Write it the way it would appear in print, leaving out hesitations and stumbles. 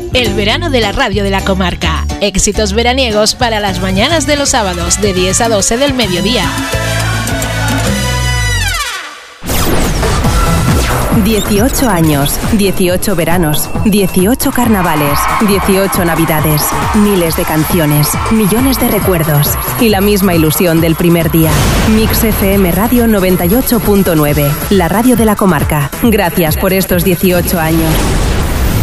el verano de la radio de la comarca. Éxitos veraniegos para las mañanas de los sábados de 10 a 12 del mediodía. 18 años, 18 veranos, 18 carnavales, 18 navidades, miles de canciones, millones de recuerdos y la misma ilusión del primer día. Mix FM Radio 98.9, la radio de la comarca. Gracias por estos 18 años.